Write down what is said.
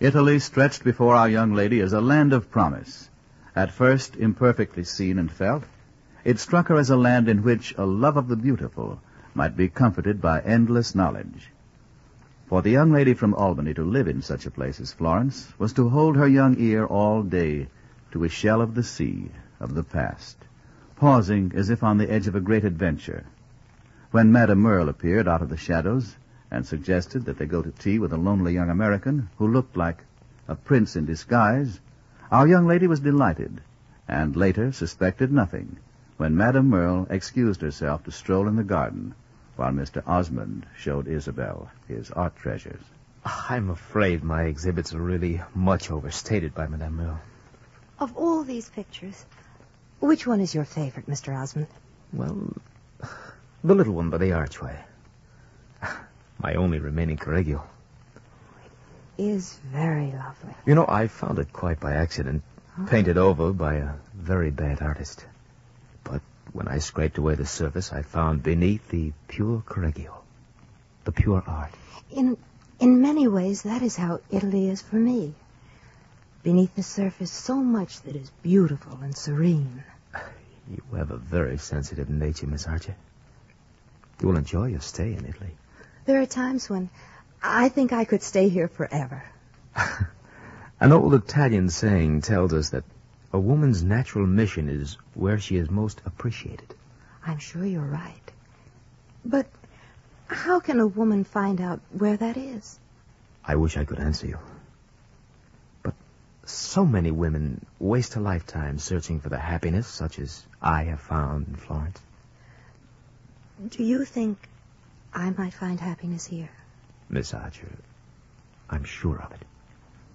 Italy stretched before our young lady as a land of promise. At first imperfectly seen and felt, it struck her as a land in which a love of the beautiful might be comforted by endless knowledge. For the young lady from Albany to live in such a place as Florence was to hold her young ear all day to a shell of the sea, of the past, pausing as if on the edge of a great adventure. When Madame Merle appeared out of the shadows and suggested that they go to tea with a lonely young American who looked like a prince in disguise, our young lady was delighted, and later suspected nothing when Madame Merle excused herself to stroll in the garden while Mr. Osmond showed Isabel his art treasures. I'm afraid my exhibits are really much overstated by Madame Merle. Of all these pictures, which one is your favorite, Mr. Osmond? Well, the little one by the archway. My only remaining Correggio. It is very lovely. You know, I found it quite by accident, painted over by a very bad artist. But when I scraped away the surface, I found beneath the pure Correggio, the pure art. In many ways, that is how Italy is for me. Beneath the surface, so much that is beautiful and serene. You have a very sensitive nature, Miss Archer. You will enjoy your stay in Italy. There are times when I think I could stay here forever. An old Italian saying tells us that a woman's natural mission is where she is most appreciated. I'm sure you're right. But how can a woman find out where that is? I wish I could answer you. But so many women waste a lifetime searching for the happiness such as I have found in Florence. Do you think I might find happiness here? Miss Archer, I'm sure of it.